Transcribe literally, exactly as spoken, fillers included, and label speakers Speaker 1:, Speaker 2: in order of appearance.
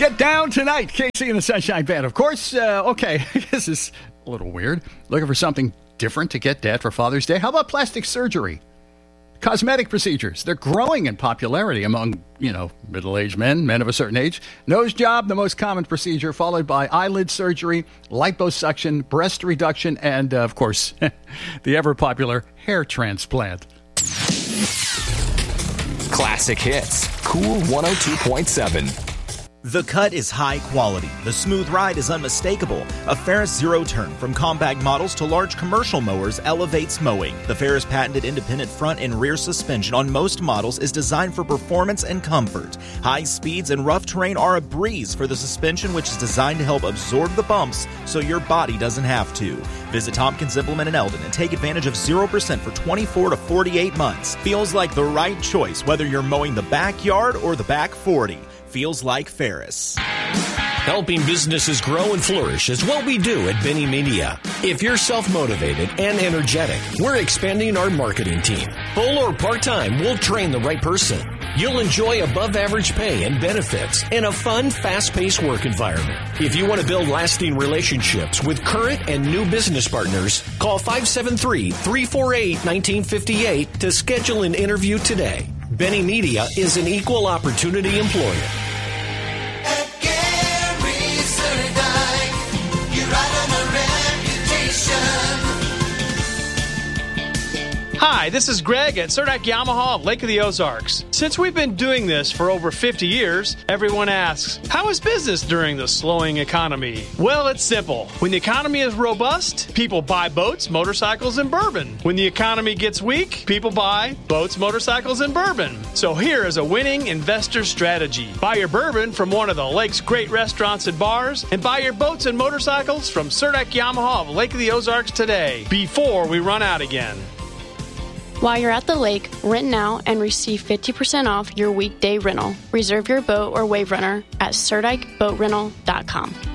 Speaker 1: Get down tonight, Casey and the Sunshine Band. Of course, uh, okay, this is a little weird. Looking for something different to get Dad for Father's Day? How about plastic surgery? Cosmetic procedures. They're growing in popularity among, you know, middle-aged men, men of a certain age. Nose job, the most common procedure, followed by eyelid surgery, liposuction, breast reduction, and, uh, of course, the ever-popular hair transplant.
Speaker 2: Classic hits. Cool one oh two point seven.
Speaker 3: The cut is high quality. The smooth ride is unmistakable. A Ferris Zero Turn, from compact models to large commercial mowers, elevates mowing. The Ferris patented independent front and rear suspension on most models is designed for performance and comfort. High speeds and rough terrain are a breeze for the suspension, which is designed to help absorb the bumps so your body doesn't have to. Visit Tompkins Implement in Eldon and take advantage of zero percent for twenty-four to forty-eight months. Feels like the right choice whether you're mowing the backyard or the back forty. Feels like Ferris.
Speaker 4: Helping businesses grow and flourish is what we do at Benny Media. If you're self-motivated and energetic, we're expanding our marketing team. Full or part-time, we'll train the right person. You'll enjoy above-average pay and benefits and a fun, fast-paced work environment. If you want to build lasting relationships with current and new business partners, call five seven three, three four eight, one nine five eight to schedule an interview today. Benny Media is an equal opportunity employer.
Speaker 5: At Gary Surdike, you ride on a reputation.
Speaker 6: Hi, this is Greg at Surdike Yamaha of Lake of the Ozarks. Since we've been doing this for over fifty years, everyone asks, how is business during the slowing economy? Well, it's simple. When the economy is robust, people buy boats, motorcycles, and bourbon. When the economy gets weak, people buy boats, motorcycles, and bourbon. So here is a winning investor strategy. Buy your bourbon from one of the lake's great restaurants and bars, and buy your boats and motorcycles from Surdike Yamaha of Lake of the Ozarks today, before we run out again.
Speaker 7: While you're at the lake, rent now and receive fifty percent off your weekday rental. Reserve your boat or wave runner at Surdike Boat Rental dot com.